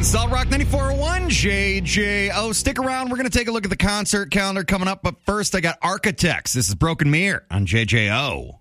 Solid Rock 94.1, JJO. Stick around. We're going to take a look at the concert calendar coming up. But first, I got Architects. This is Broken Mirror on JJO.